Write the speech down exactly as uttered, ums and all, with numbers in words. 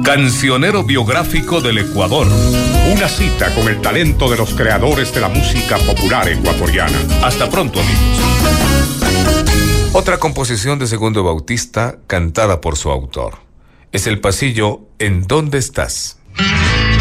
Cancionero biográfico del Ecuador. Una cita con el talento de los creadores de la música popular ecuatoriana. Hasta pronto, amigos. Otra composición de Segundo Bautista, cantada por su autor. Es el pasillo ¿En dónde estás?